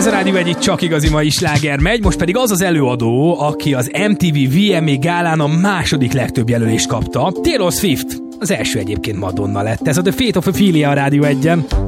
Ez a Rádió Egy, itt csak igazi mai sláger megy, most pedig az az előadó, aki az MTV VMA gálán a második legtöbb jelölést kapta. Taylor Swift. Az első egyébként Madonna lett. Ez a The Fate of Ophelia a Rádió Egyen.